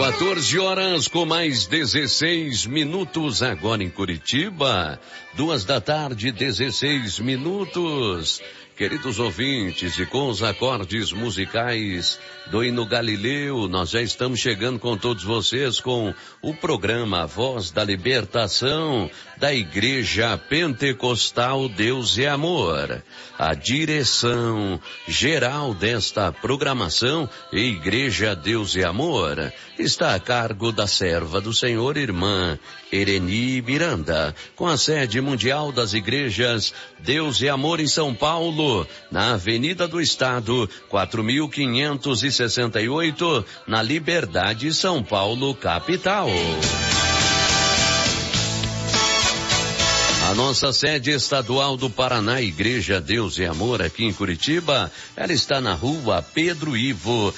14 horas com mais 16 minutos agora em Curitiba. 14:16. Queridos ouvintes, e com os acordes musicais do hino Galileu, nós já estamos chegando com todos vocês com o programa Voz da Libertação da Igreja Pentecostal Deus e Amor. A direção geral desta programação, Igreja Deus e Amor, está a cargo da serva do Senhor, irmã Ereni Miranda, com a sede mundial das igrejas Deus e Amor em São Paulo, na Avenida do Estado, 4568, na Liberdade, São Paulo, capital. A nossa sede estadual do Paraná, Igreja Deus e Amor, aqui em Curitiba, ela está na rua Pedro Ivo,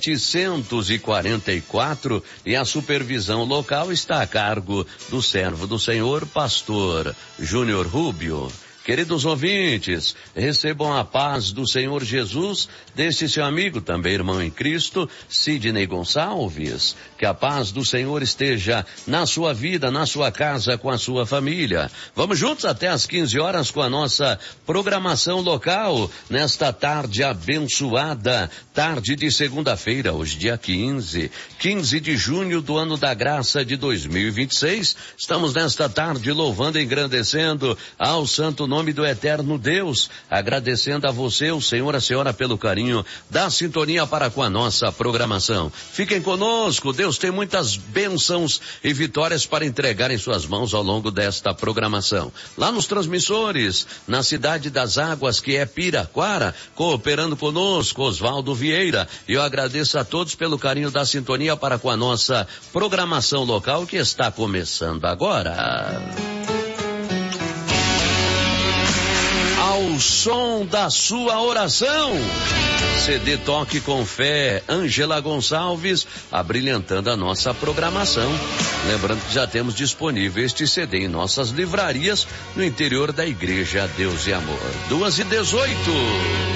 744, e a supervisão local está a cargo do servo do Senhor, pastor Júnior Rubio. Queridos ouvintes, recebam a paz do Senhor Jesus deste seu amigo, também irmão em Cristo, Sidney Gonçalves. Que a paz do Senhor esteja na sua vida, na sua casa, com a sua família. Vamos juntos até às 15 horas com a nossa programação local, nesta tarde abençoada, tarde de segunda-feira, hoje dia 15 de junho do ano da graça de 2026. Estamos nesta tarde louvando e engrandecendo ao santo nome do eterno Deus, agradecendo a você, o senhor, a senhora, pelo carinho da sintonia para com a nossa programação. Fiquem conosco, Deus tem muitas bênçãos e vitórias para entregar em suas mãos ao longo desta programação. Lá nos transmissores, na Cidade das Águas, que é Piraquara, cooperando conosco, Oswaldo Vieira. E eu agradeço a todos pelo carinho da sintonia para com a nossa programação local, que está começando agora. Ao som da sua oração. CD Toque com Fé, Ângela Gonçalves, abrilhantando a nossa programação. Lembrando que já temos disponível este CD em nossas livrarias no interior da Igreja Deus e Amor. 2:18.